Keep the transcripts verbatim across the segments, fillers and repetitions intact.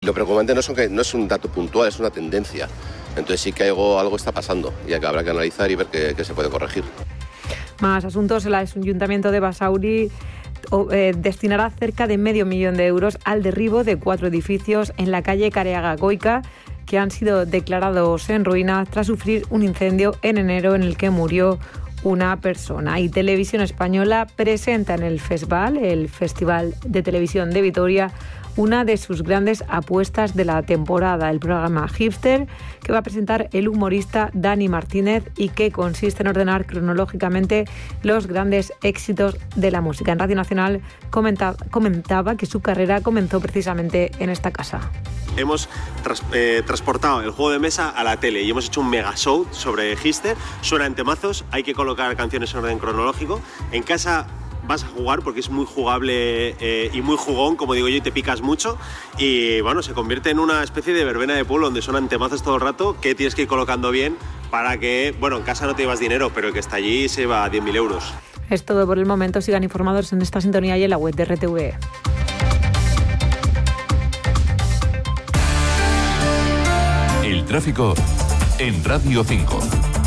Lo preocupante no es, que, no es un dato puntual, es una tendencia. Entonces sí que algo, algo está pasando y que habrá que analizar y ver qué, qué se puede corregir. Más asuntos. El Ayuntamiento de Basauri eh, destinará cerca de medio millón de euros al derribo de cuatro edificios en la calle Careaga-Goica, que han sido declarados en ruina tras sufrir un incendio en enero en el que murió una persona. Y Televisión Española presenta en el Festival, el Festival de Televisión de Vitoria, una de sus grandes apuestas de la temporada, el programa Hipster, que va a presentar el humorista Dani Martínez y que consiste en ordenar cronológicamente los grandes éxitos de la música. En Radio Nacional comenta, comentaba que su carrera comenzó precisamente en esta casa. Hemos tras, eh, transportado el juego de mesa a la tele y hemos hecho un mega show sobre Hipster. Suenan temazos, hay que colocar canciones en orden cronológico. En casa vas a jugar porque es muy jugable eh, y muy jugón, como digo yo, y te picas mucho. Y bueno, se convierte en una especie de verbena de pueblo donde suenan temazos todo el rato que tienes que ir colocando bien para que, bueno, en casa no te llevas dinero, pero el que está allí se va a diez mil euros. Es todo por el momento. Sigan informados en esta sintonía y en la web de R T V E. El tráfico en Radio cinco.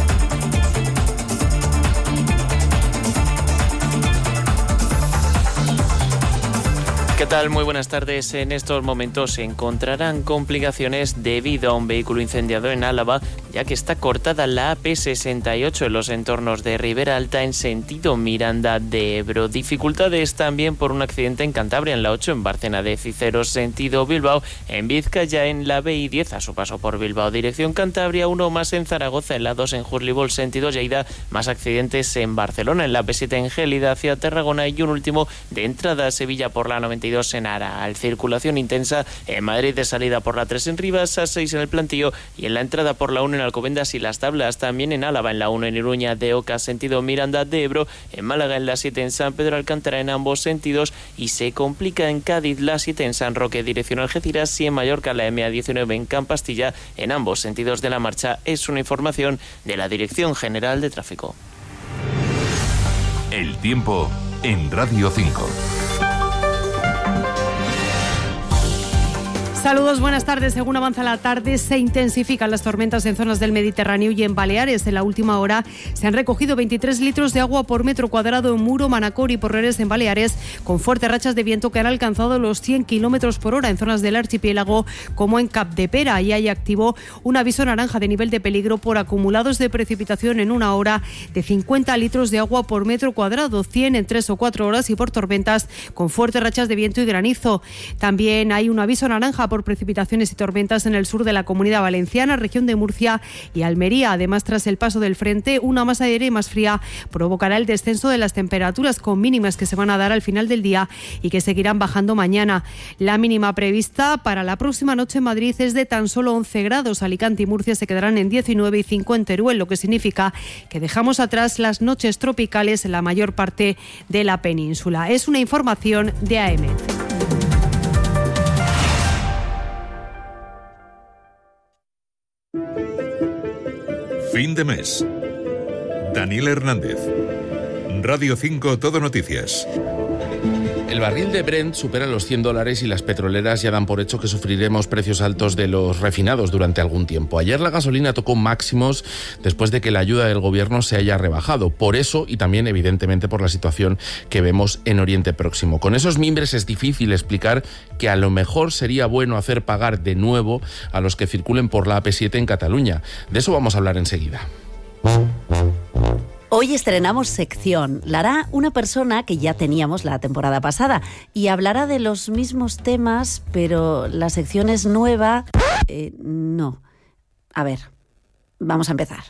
¿Qué tal? Muy buenas tardes. En estos momentos se encontrarán complicaciones debido a un vehículo incendiado en Álava, ya que está cortada la A P sesenta y ocho en los entornos de Ribera Alta en sentido Miranda de Ebro. Dificultades también por un accidente en Cantabria, en la ocho, en Bárcena de Ciceros, sentido Bilbao, en Vizcaya, en la B I diez, a su paso por Bilbao, dirección Cantabria, uno más en Zaragoza, en la dos en Jurlibol, sentido Lleida, más accidentes en Barcelona, en la P siete en Gélida, hacia Tarragona, y un último de entrada a Sevilla por la noventa y dos en Aral. Circulación intensa en Madrid de salida por la tres en Rivas, A seis en el Plantío y en la entrada por la uno en Alcobendas y Las Tablas, también en Álava, en la uno en Iruña de Oca, sentido Miranda de Ebro, en Málaga en la siete en San Pedro Alcántara en ambos sentidos, y se complica en Cádiz la siete en San Roque dirección Algeciras, y en Mallorca la M A diecinueve en Campastilla en ambos sentidos de la marcha. Es una información de la Dirección General de Tráfico. El tiempo en Radio cinco. Saludos, buenas tardes. Según avanza la tarde, se intensifican las tormentas en zonas del Mediterráneo y en Baleares. En la última hora se han recogido veintitrés litros de agua por metro cuadrado en Muro, Manacor y Porreres en Baleares, con fuertes rachas de viento que han alcanzado los cien kilómetros por hora en zonas del archipiélago como en Capdepera. Y hay activo un aviso naranja de nivel de peligro por acumulados de precipitación en una hora de cincuenta litros de agua por metro cuadrado, cien en tres o cuatro horas, y por tormentas con fuertes rachas de viento y granizo. También hay un aviso naranja por precipitaciones y tormentas en el sur de la Comunidad Valenciana, región de Murcia y Almería. Además, tras el paso del frente, una masa de aire más fría provocará el descenso de las temperaturas, con mínimas que se van a dar al final del día y que seguirán bajando mañana. La mínima prevista para la próxima noche en Madrid es de tan solo once grados. Alicante y Murcia se quedarán en diecinueve y cinco en Teruel, lo que significa que dejamos atrás las noches tropicales en la mayor parte de la península. Es una información de A M. Fin de mes. Daniel Hernández. Radio cinco Todo Noticias. El barril de Brent supera los cien dólares y las petroleras ya dan por hecho que sufriremos precios altos de los refinados durante algún tiempo. Ayer la gasolina tocó máximos después de que la ayuda del gobierno se haya rebajado. Por eso, y también evidentemente por la situación que vemos en Oriente Próximo. Con esos mimbres es difícil explicar que a lo mejor sería bueno hacer pagar de nuevo a los que circulen por la A P siete en Cataluña. De eso vamos a hablar enseguida. Hoy estrenamos sección. La hará una persona que ya teníamos la temporada pasada y hablará de los mismos temas, pero la sección es nueva. Eh, no. A ver, vamos a empezar.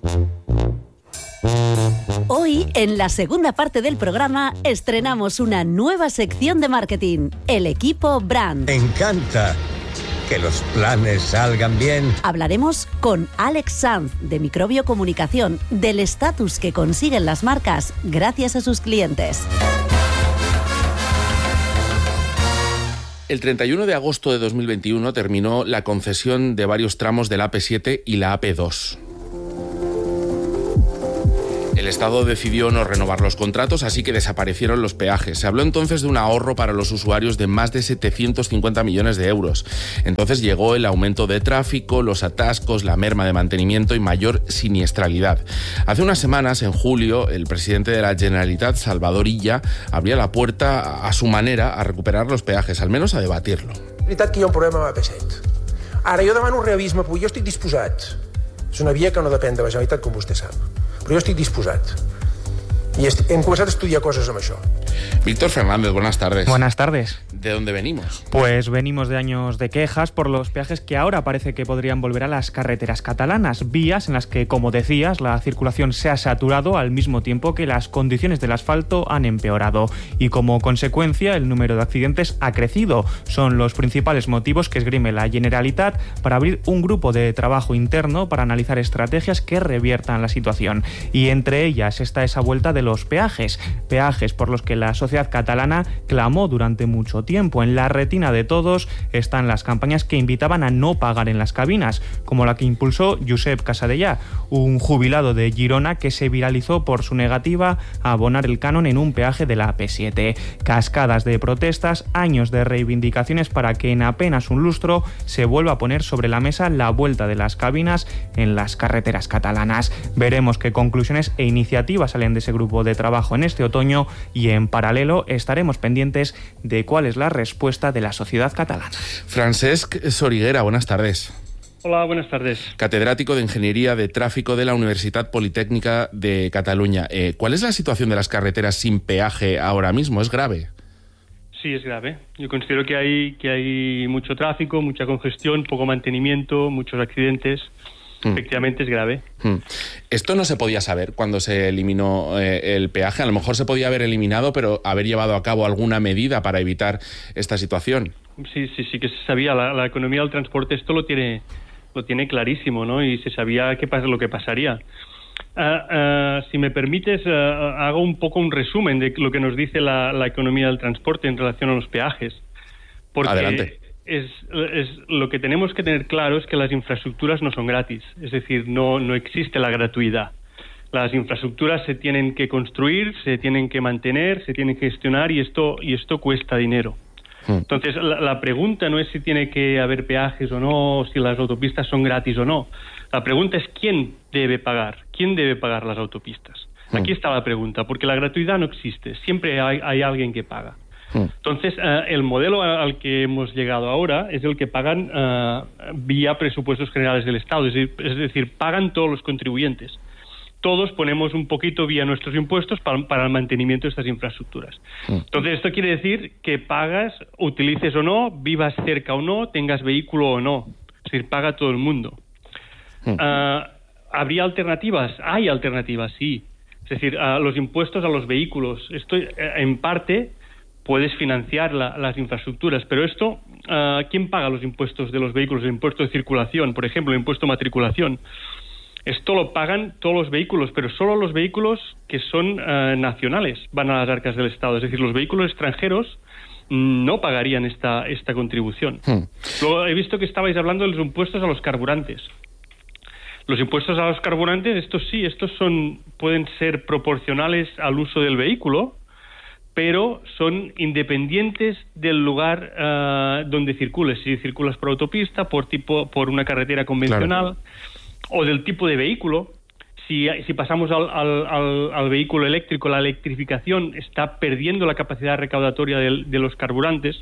Hoy, en la segunda parte del programa, estrenamos una nueva sección de marketing, el equipo Brand. Me encanta que los planes salgan bien. Hablaremos con Alex Sanz, de Microbio Comunicación, del estatus que consiguen las marcas gracias a sus clientes. El treinta y uno de agosto de dos mil veintiuno terminó la concesión de varios tramos de la A P siete y la A P dos. El Estado decidió no renovar los contratos, así que desaparecieron los peajes. Se habló entonces de un ahorro para los usuarios de más de setecientos cincuenta millones de euros. Entonces llegó el aumento de tráfico, los atascos, la merma de mantenimiento y mayor siniestralidad. Hace unas semanas, en julio, el presidente de la Generalitat, Salvador Illa, abría la puerta a su manera a recuperar los peajes, al menos a debatirlo. És veritat que hi ha un problema amb A P set. Ara, jo demano realisme, perquè jo estic disposat. És una via que no depèn de la Generalitat, com vostè sap. Però jo estic disposat. Y hem començat a estudiar cosas amb això. Víctor Fernández, buenas tardes. Buenas tardes. ¿De dónde venimos? Pues venimos de años de quejas por los peajes que ahora parece que podrían volver a las carreteras catalanas, vías en las que, como decías, la circulación se ha saturado al mismo tiempo que las condiciones del asfalto han empeorado y como consecuencia el número de accidentes ha crecido. Son los principales motivos que esgrime la Generalitat para abrir un grupo de trabajo interno para analizar estrategias que reviertan la situación. Y entre ellas está esa vuelta de los peajes, peajes por los que la sociedad catalana clamó durante mucho tiempo. En la retina de todos están las campañas que invitaban a no pagar en las cabinas, como la que impulsó Josep Casadellà, un jubilado de Girona que se viralizó por su negativa a abonar el canon en un peaje de la A P siete. Cascadas de protestas, años de reivindicaciones para que en apenas un lustro se vuelva a poner sobre la mesa la vuelta de las cabinas en las carreteras catalanas. Veremos qué conclusiones e iniciativas salen de ese grupo de trabajo en este otoño y en paralelo estaremos pendientes de cuál es la respuesta de la sociedad catalana. Francesc Soriguera, buenas tardes. Hola, buenas tardes. Catedrático de Ingeniería de Tráfico de la Universitat Politécnica de Cataluña. Eh, ¿Cuál es la situación de las carreteras sin peaje ahora mismo? ¿Es grave? Sí, es grave. Yo considero que hay, que hay mucho tráfico, mucha congestión, poco mantenimiento, muchos accidentes. Hmm. Efectivamente es grave. Hmm. Esto no se podía saber cuando se eliminó eh, el peaje. A lo mejor se podía haber eliminado, pero haber llevado a cabo alguna medida para evitar esta situación. Sí, sí, sí que se sabía. La, la economía del transporte esto lo tiene, lo tiene clarísimo, ¿no? Y se sabía qué pasa, lo que pasaría. Uh, uh, si me permites, uh, hago un poco un resumen de lo que nos dice la, la economía del transporte en relación a los peajes. Porque Adelante. Es, es, lo que tenemos que tener claro es que las infraestructuras no son gratis, es decir, no, no existe la gratuidad. Las infraestructuras se tienen que construir, se tienen que mantener, se tienen que gestionar y esto, y esto cuesta dinero. Entonces, la, la pregunta no es si tiene que haber peajes o no, si las autopistas son gratis o no. La pregunta es quién debe pagar, quién debe pagar las autopistas. Aquí está la pregunta, porque la gratuidad no existe, siempre hay, hay alguien que paga. Entonces, uh, el modelo al que hemos llegado ahora es el que pagan uh, vía presupuestos generales del Estado, es decir, es decir, pagan todos los contribuyentes. Todos ponemos un poquito vía nuestros impuestos para, para el mantenimiento de estas infraestructuras. Entonces, esto quiere decir que pagas, utilices o no, vivas cerca o no, tengas vehículo o no. Es decir, paga todo el mundo. Uh, ¿Habría alternativas? Hay alternativas, sí. Es decir, uh, los impuestos a los vehículos. Esto, uh, en parte, puedes financiar la, las infraestructuras, pero esto, uh, ¿quién paga los impuestos de los vehículos? El impuesto de circulación, por ejemplo, el impuesto de matriculación. Esto lo pagan todos los vehículos, pero solo los vehículos que son uh, nacionales van a las arcas del Estado. Es decir, los vehículos extranjeros no pagarían esta, esta contribución. Hmm. Luego he visto que estabais hablando de los impuestos a los carburantes. Los impuestos a los carburantes, estos sí, estos son pueden ser proporcionales al uso del vehículo, pero son independientes del lugar uh, donde circules. Si circulas por autopista, por tipo, por una carretera convencional, claro, o del tipo de vehículo. Si, si pasamos al, al, al, al vehículo eléctrico, la electrificación está perdiendo la capacidad recaudatoria de, de los carburantes.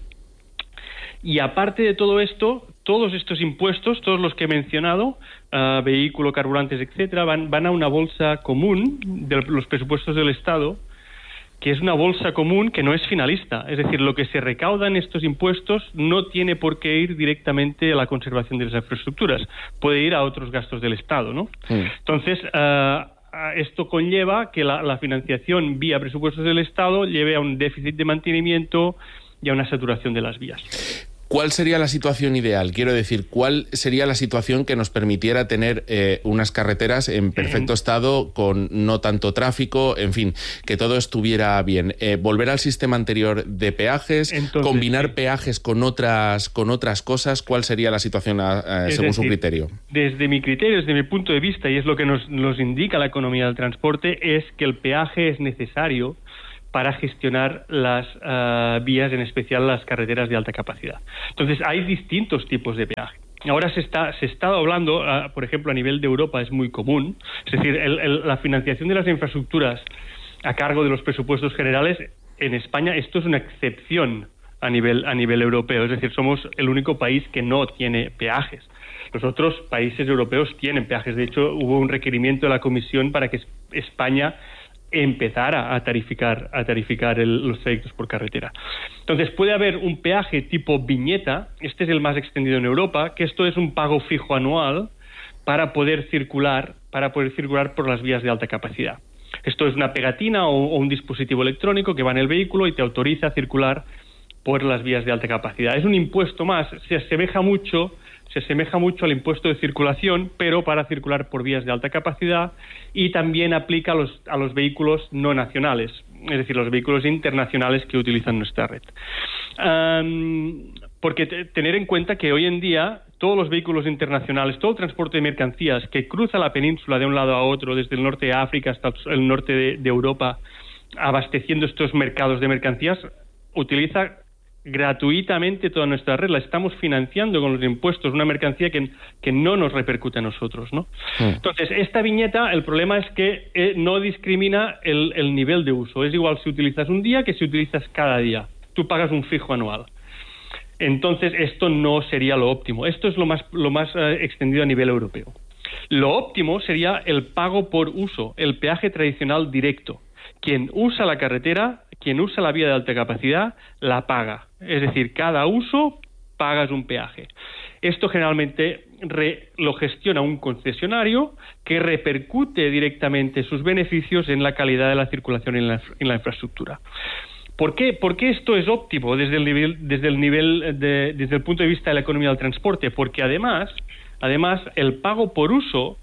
Y aparte de todo esto, todos estos impuestos, todos los que he mencionado, uh, vehículo, carburantes, etcétera, van, van a una bolsa común de los presupuestos del Estado, que es una bolsa común que no es finalista. Es decir, lo que se recauda en estos impuestos no tiene por qué ir directamente a la conservación de las infraestructuras. Puede ir a otros gastos del Estado, ¿no? Sí. Entonces, uh, esto conlleva que la, la financiación vía presupuestos del Estado lleve a un déficit de mantenimiento y a una saturación de las vías. ¿Cuál sería la situación ideal? Quiero decir, ¿cuál sería la situación que nos permitiera tener eh, unas carreteras en perfecto estado, con no tanto tráfico, en fin, que todo estuviera bien? Eh, ¿Volver al sistema anterior de peajes? Entonces, ¿combinar sí. peajes con otras, con otras cosas? ¿Cuál sería la situación eh, según decir, su criterio? Desde mi criterio, desde mi punto de vista, y es lo que nos, nos indica la economía del transporte, es que el peaje es necesario para gestionar las uh, vías, en especial las carreteras de alta capacidad. Entonces, hay distintos tipos de peaje. Ahora se está se está hablando, uh, por ejemplo, a nivel de Europa es muy común, es decir, el, el, la financiación de las infraestructuras a cargo de los presupuestos generales, en España esto es una excepción a nivel, a nivel europeo, es decir, somos el único país que no tiene peajes. Los otros países europeos tienen peajes, de hecho hubo un requerimiento de la Comisión para que España empezara a tarificar a tarificar el, los trayectos por carretera. Entonces puede haber un peaje tipo viñeta, este es el más extendido en Europa, que esto es un pago fijo anual para poder circular, para poder circular por las vías de alta capacidad. Esto es una pegatina o, o un dispositivo electrónico que va en el vehículo y te autoriza a circular por las vías de alta capacidad. Es un impuesto más, se asemeja mucho se asemeja mucho al impuesto de circulación, pero para circular por vías de alta capacidad, y también aplica a los, a los vehículos no nacionales, es decir, los vehículos internacionales que utilizan nuestra red. Um, porque te, tener en cuenta que hoy en día todos los vehículos internacionales, todo el transporte de mercancías que cruza la península de un lado a otro, desde el norte de África hasta el norte de, de Europa, abasteciendo estos mercados de mercancías, utiliza gratuitamente toda nuestra red. La estamos financiando con los impuestos, una mercancía que, que no nos repercute a nosotros, ¿no? Sí. Entonces, esta viñeta, el problema es que eh, no discrimina el, el nivel de uso. Es igual si utilizas un día que si utilizas cada día. Tú pagas un fijo anual. Entonces, esto no sería lo óptimo. Esto es lo más, lo más eh, extendido a nivel europeo. Lo óptimo sería el pago por uso, el peaje tradicional directo. Quien usa la carretera, quien usa la vía de alta capacidad, la paga. Es decir, cada uso pagas un peaje. Esto generalmente re, lo gestiona un concesionario que repercute directamente sus beneficios en la calidad de la circulación en la, en la infraestructura. ¿Por qué? ¿Por qué esto es óptimo desde el nivel, desde el nivel de, desde el punto de vista de la economía del transporte? Porque además, además el pago por uso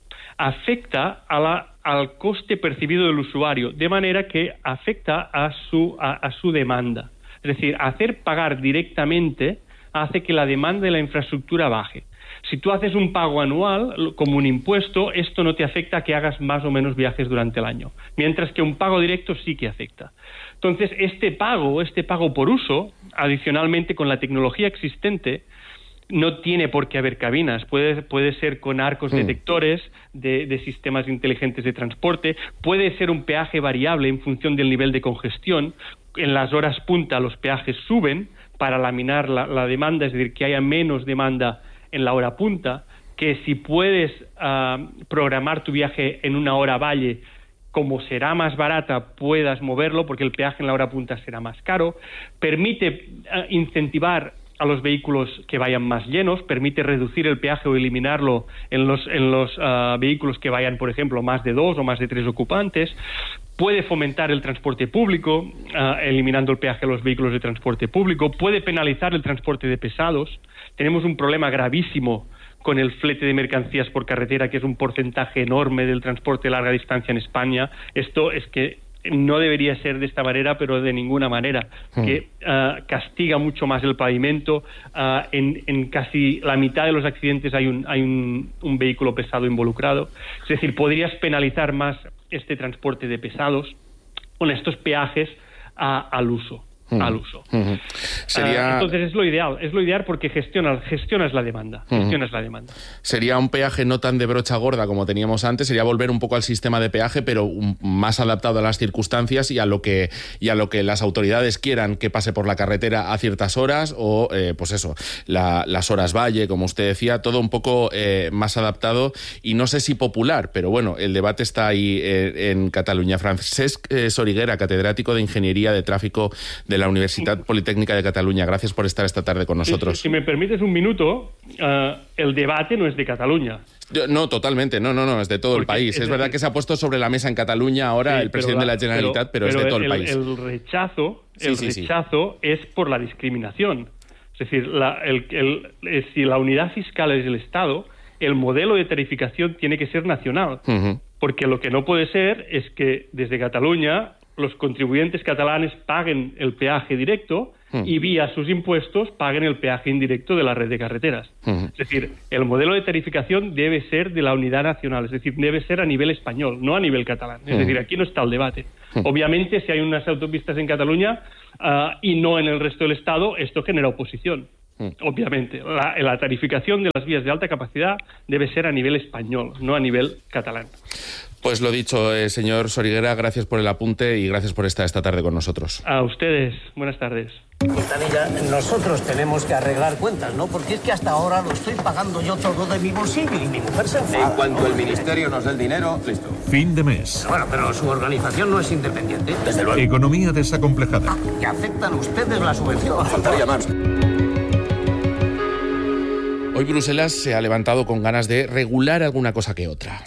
afecta a la, al coste percibido del usuario, de manera que afecta a su, a, a su demanda. Es decir, hacer pagar directamente hace que la demanda de la infraestructura baje. Si tú haces un pago anual, como un impuesto, esto no te afecta a que hagas más o menos viajes durante el año, mientras que un pago directo sí que afecta. Entonces, este pago, este pago por uso, adicionalmente con la tecnología existente, no tiene por qué haber cabinas, puede, puede ser con arcos sí. detectores de, de sistemas inteligentes de transporte, puede ser un peaje variable en función del nivel de congestión. En las horas punta los peajes suben para laminar la, la demanda, es decir, que haya menos demanda en la hora punta, que si puedes uh, programar tu viaje en una hora valle, como será más barata, puedas moverlo, porque el peaje en la hora punta será más caro. Permite uh, incentivar a los vehículos que vayan más llenos, permite reducir el peaje o eliminarlo en los, en los uh, vehículos que vayan, por ejemplo, más de dos o más de tres ocupantes. Puede fomentar el transporte público, uh, eliminando el peaje a los vehículos de transporte público. Puede penalizar el transporte de pesados. Tenemos un problema gravísimo con el flete de mercancías por carretera, que es un porcentaje enorme del transporte de larga distancia en España. Esto es que no debería ser de esta manera, pero de ninguna manera, hmm. que uh, castiga mucho más el pavimento. Uh, en, en casi la mitad de los accidentes hay un, hay un, un vehículo pesado involucrado. Es decir, podrías penalizar más este transporte de pesados con estos peajes uh, al uso. al uso. Uh-huh. Sería... uh, entonces es lo ideal, es lo ideal porque gestionas, gestionas la demanda, gestionas uh-huh. la demanda. Sería un peaje no tan de brocha gorda como teníamos antes, sería volver un poco al sistema de peaje, pero un, más adaptado a las circunstancias y a lo que y a lo que las autoridades quieran que pase por la carretera a ciertas horas o, eh, pues eso, la, las horas valle, como usted decía, todo un poco eh, más adaptado y no sé si popular, pero bueno, el debate está ahí eh, en Cataluña. Francesc eh, Soriguera, catedrático de Ingeniería de Tráfico de la Universidad Politécnica de Cataluña. Gracias por estar esta tarde con nosotros. Si, si me permites un minuto, uh, el debate no es de Cataluña. No, totalmente, no, no, no, es de todo Porque el país. Es, es verdad que se ha puesto sobre la mesa en Cataluña ahora sí, el presidente la, de la Generalitat, pero, pero, pero es de todo el, el país. El rechazo, el sí, sí, rechazo sí. es por la discriminación. Es Es decir, la, el, el, el, si la unidad fiscal es el Estado, el modelo de tarificación tiene que ser nacional. Uh-huh. Porque lo que no puede ser es que desde Cataluña los contribuyentes catalanes paguen el peaje directo uh-huh. y vía sus impuestos paguen el peaje indirecto de la red de carreteras. Uh-huh. Es decir, el modelo de tarificación debe ser de la unidad nacional, es decir, debe ser a nivel español, no a nivel catalán. Es uh-huh. decir, aquí no está el debate. Uh-huh. Obviamente, si hay unas autopistas en Cataluña uh, y no en el resto del Estado, esto genera oposición. Obviamente, la, la tarificación de las vías de alta capacidad debe ser a nivel español, no a nivel catalán. Pues lo dicho, eh, señor Soriguera, gracias por el apunte y gracias por estar esta tarde con nosotros. A ustedes, buenas tardes. Quintanilla, nosotros tenemos que arreglar cuentas, ¿no? Porque es que hasta ahora lo estoy pagando yo todo de mi bolsillo y mi mujer se enfada. En cuanto el ministerio nos dé el dinero, listo. Fin de mes. Bueno, pero su organización no es independiente. Desde luego. Economía desacomplejada. Ah, que aceptan ustedes la subvención. Faltaría más. Hoy Bruselas se ha levantado con ganas de regular alguna cosa que otra.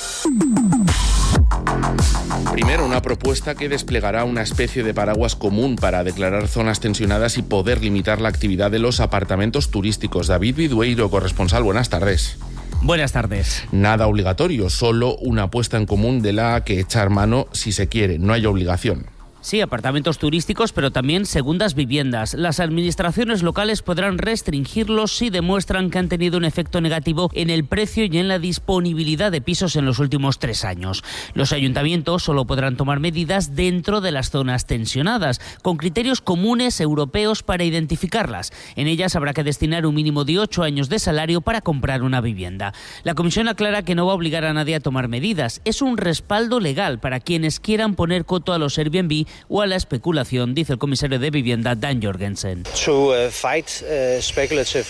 Primero, una propuesta que desplegará una especie de paraguas común para declarar zonas tensionadas y poder limitar la actividad de los apartamentos turísticos. David Vidueiro, corresponsal, buenas tardes. Buenas tardes. Nada obligatorio, solo una puesta en común de la que echar mano si se quiere, no hay obligación. Sí, apartamentos turísticos, pero también segundas viviendas. Las administraciones locales podrán restringirlos si demuestran que han tenido un efecto negativo en el precio y en la disponibilidad de pisos en los últimos tres años. Los ayuntamientos solo podrán tomar medidas dentro de las zonas tensionadas, con criterios comunes europeos para identificarlas. En ellas habrá que destinar un mínimo de ocho años de salario para comprar una vivienda. La Comisión aclara que no va a obligar a nadie a tomar medidas. Es un respaldo legal para quienes quieran poner coto a los Airbnb o a la especulación, dice el comisario de Vivienda Dan Jorgensen. To uh, fight uh, speculative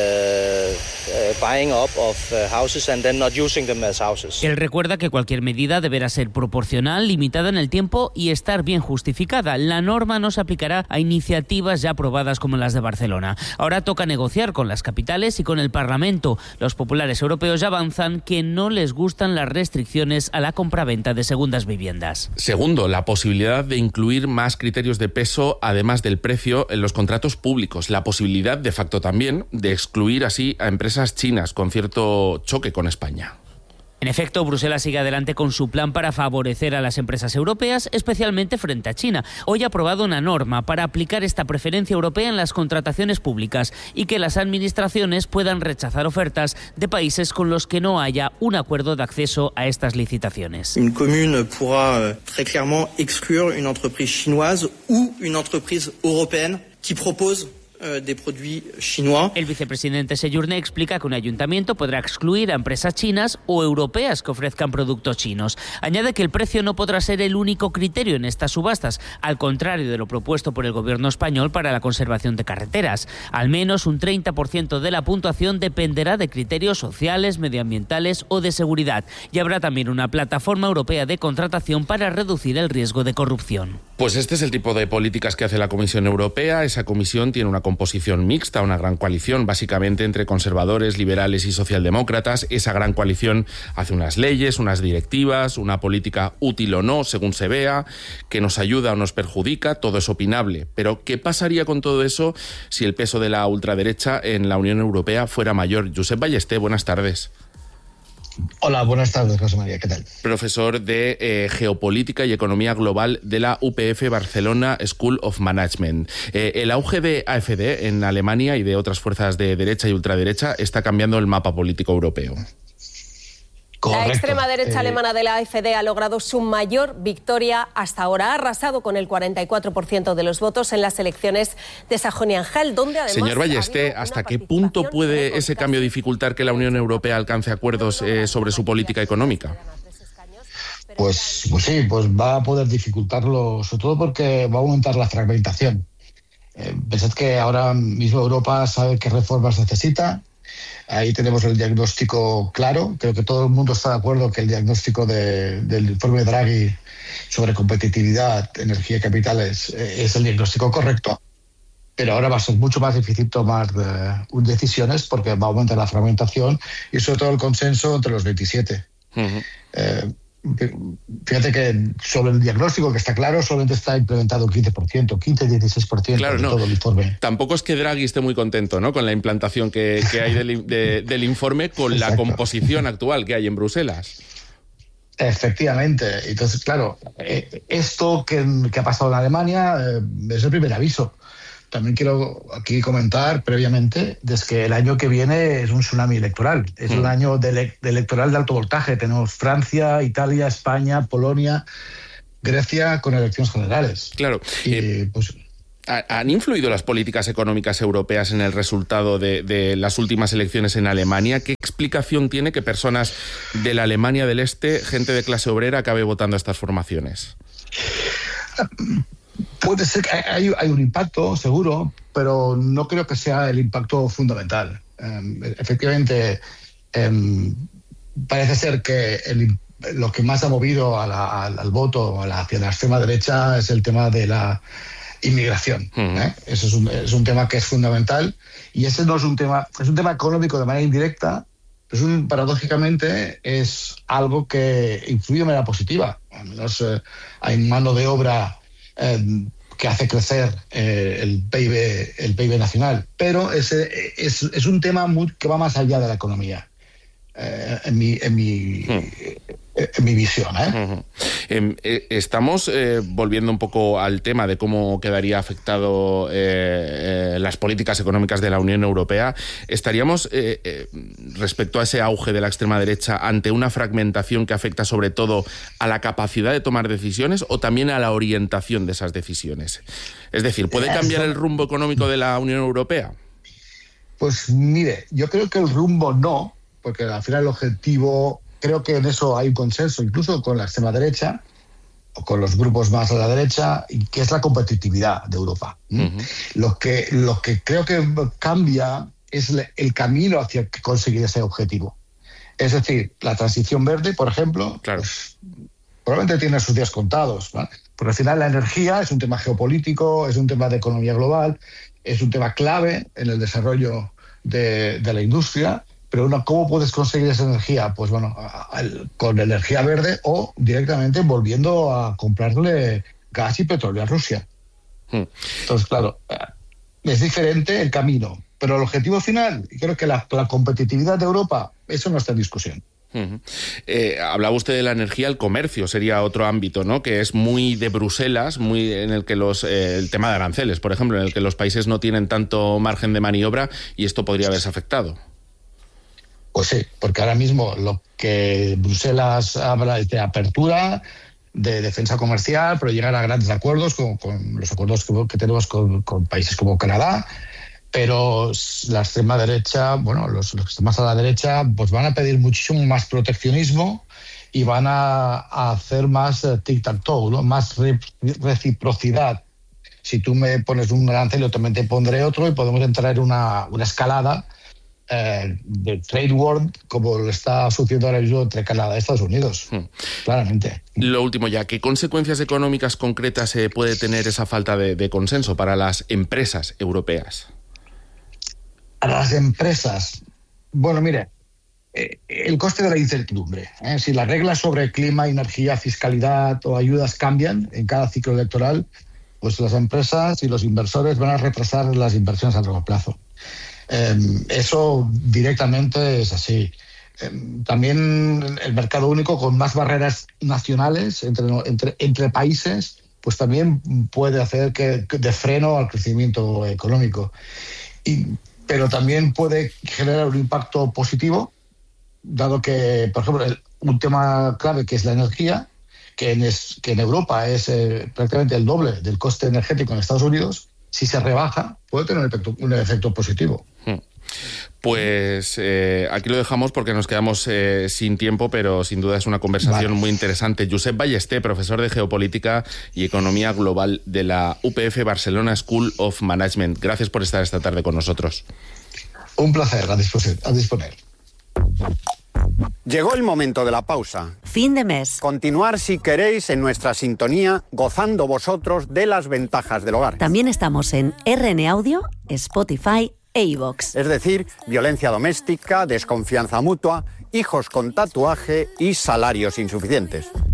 uh, uh, buying up of uh, houses and then not using them as houses. Él recuerda que cualquier medida deberá ser proporcional, limitada en el tiempo y estar bien justificada. La norma no se aplicará a iniciativas ya aprobadas como las de Barcelona. Ahora toca negociar con las capitales y con el Parlamento. Los populares europeos ya avanzan que no les gustan las restricciones a la compraventa de segundas viviendas. Segundo, la posibilidad de incluir más criterios de peso, además del precio, en los contratos públicos. La posibilidad, de facto también, de excluir así a empresas chinas con cierto choque con España. En efecto, Bruselas sigue adelante con su plan para favorecer a las empresas europeas, especialmente frente a China. Hoy ha aprobado una norma para aplicar esta preferencia europea en las contrataciones públicas y que las administraciones puedan rechazar ofertas de países con los que no haya un acuerdo de acceso a estas licitaciones. Une commune pourra très clairement exclure une entreprise chinoise ou une entreprise européenne qui propose de produits chinois. El vicepresidente Sejourné explica que un ayuntamiento podrá excluir a empresas chinas o europeas que ofrezcan productos chinos. Añade que el precio no podrá ser el único criterio en estas subastas, al contrario de lo propuesto por el gobierno español para la conservación de carreteras. Al menos un treinta por ciento de la puntuación dependerá de criterios sociales, medioambientales o de seguridad. Y habrá también una plataforma europea de contratación para reducir el riesgo de corrupción. Pues este es el tipo de políticas que hace la Comisión Europea. Esa comisión tiene una composición mixta, una gran coalición, básicamente entre conservadores, liberales y socialdemócratas. Esa gran coalición hace unas leyes, unas directivas, una política útil o no, según se vea, que nos ayuda o nos perjudica, todo es opinable. Pero, ¿qué pasaría con todo eso si el peso de la ultraderecha en la Unión Europea fuera mayor? Josep Ballester, buenas tardes. Hola, buenas tardes, José María, ¿qué tal? Profesor de eh, Geopolítica y Economía Global de la U P F Barcelona School of Management. Eh, el auge de A F D en Alemania y de otras fuerzas de derecha y ultraderecha está cambiando el mapa político europeo. Correcto. La extrema derecha eh... alemana de la A F D ha logrado su mayor victoria hasta ahora. Ha arrasado con el cuarenta y cuatro por ciento de los votos en las elecciones de Sajonia-Anhalt, donde además... Señor Ballester, ¿hasta qué punto puede ese cambio dificultar que la Unión Europea alcance acuerdos eh, sobre su política económica? Pues, pues sí, pues va a poder dificultarlo, sobre todo porque va a aumentar la fragmentación. Eh, pensad que ahora mismo Europa sabe qué reformas necesita. Ahí tenemos el diagnóstico claro. Creo que todo el mundo está de acuerdo que el diagnóstico de, del informe Draghi sobre competitividad, energía y capitales es el diagnóstico correcto. Pero ahora va a ser mucho más difícil tomar uh, decisiones porque va a aumentar la fragmentación y sobre todo el consenso entre los veintisiete. Uh-huh. Eh, fíjate que sobre el diagnóstico, que está claro, solamente está implementado un quince por ciento, quince a dieciséis por ciento claro, de no. todo el informe. Tampoco es que Draghi esté muy contento, ¿no?, con la implantación que, que hay del, de, del informe, con Exacto. la composición actual que hay en Bruselas. Efectivamente. Entonces, claro, esto que, que ha pasado en Alemania eh, es el primer aviso. También quiero aquí comentar previamente desde que el año que viene es un tsunami electoral. Es mm. un año de, ele- de electoral de alto voltaje. Tenemos Francia, Italia, España, Polonia, Grecia con elecciones generales. Claro. Y, eh, pues, ¿Han influido las políticas económicas europeas en el resultado de, de las últimas elecciones en Alemania? ¿Qué explicación tiene que personas de la Alemania del Este, gente de clase obrera, acabe votando a estas formaciones? Puede ser que hay, hay un impacto, seguro, pero no creo que sea el impacto fundamental. Um, efectivamente, um, parece ser que el, lo que más ha movido a la, al, al voto a la, hacia la extrema derecha es el tema de la inmigración. Uh-huh. ¿eh? Eso es un, es un tema que es fundamental, y ese no es un tema, es un tema económico de manera indirecta, pero es un, paradójicamente es algo que influye de manera positiva. Al menos eh, hay mano de obra Eh, que hace crecer eh, el P I B, el P I B nacional, pero ese es, es un tema muy, que va más allá de la economía, eh, en mi, en mi, en mi visión. ¿eh? Uh-huh. Eh, estamos eh, volviendo un poco al tema de cómo quedaría afectado eh, eh, las políticas económicas de la Unión Europea. ¿Estaríamos, eh, eh, respecto a ese auge de la extrema derecha, ante una fragmentación que afecta sobre todo a la capacidad de tomar decisiones o también a la orientación de esas decisiones? Es decir, ¿puede cambiar el rumbo económico de la Unión Europea? Pues mire, yo creo que el rumbo no, porque al final el objetivo, creo que en eso hay un consenso, incluso con la extrema derecha, o con los grupos más a la derecha, que es la competitividad de Europa. Uh-huh. Lo que, lo que creo que cambia es el camino hacia conseguir ese objetivo. Es decir, la transición verde, por ejemplo, claro. pues, probablemente tiene sus días contados, ¿vale? Porque al final la energía es un tema geopolítico, es un tema de economía global, es un tema clave en el desarrollo de, de la industria. Pero una, ¿cómo puedes conseguir esa energía? Pues bueno, a, a, con energía verde o directamente volviendo a comprarle gas y petróleo a Rusia. Hmm. Entonces, claro, es diferente el camino, pero el objetivo final, creo que la, la competitividad de Europa, eso no está en discusión. Uh-huh. Eh, hablaba usted de la energía, el comercio sería otro ámbito, ¿no?, que es muy de Bruselas, muy en el que los eh, el tema de aranceles, por ejemplo, en el que los países no tienen tanto margen de maniobra y esto podría haberse afectado. Pues sí, porque ahora mismo lo que Bruselas habla es de apertura, de defensa comercial, pero llegar a grandes acuerdos con, con los acuerdos que, que tenemos con, con países como Canadá, pero la extrema derecha, bueno, los, los extremas a la derecha, pues van a pedir muchísimo más proteccionismo y van a, a hacer más tic-tac-toe, ¿no?, más re, reciprocidad. Si tú me pones un arancel, yo también te pondré otro y podemos entrar en una, una escalada Eh, de trade war, como lo está sucediendo ahora mismo entre Canadá y Estados Unidos, hmm. claramente. Lo último ya, ¿qué consecuencias económicas concretas eh, puede tener esa falta de, de consenso para las empresas europeas? A las empresas, bueno, mire, eh, el coste de la incertidumbre. ¿eh? Si las reglas sobre clima, energía, fiscalidad o ayudas cambian en cada ciclo electoral, pues las empresas y los inversores van a retrasar las inversiones a largo plazo. Eh, eso directamente es así. Eh, también el mercado único con más barreras nacionales entre, entre, entre países, pues también puede hacer que, que de freno al crecimiento económico. Y, pero también puede generar un impacto positivo, dado que, por ejemplo, el, un tema clave que es la energía, que en, es, que en Europa es eh, prácticamente el doble del coste energético en Estados Unidos. Si se rebaja, puede tener un efecto, un efecto positivo. Pues eh, aquí lo dejamos porque nos quedamos eh, sin tiempo, pero sin duda es una conversación vale. muy interesante. Josep Ballester, profesor de Geopolítica y Economía Global de la U P F Barcelona School of Management. Gracias por estar esta tarde con nosotros. Un placer, a disponer. A disponer. Llegó el momento de la pausa. Fin de mes. Continuar, si queréis, en nuestra sintonía, gozando vosotros de las ventajas del hogar. También estamos en R N Audio, Spotify e iVoox. Es decir, violencia doméstica, desconfianza mutua hijos con tatuaje y salarios insuficientes.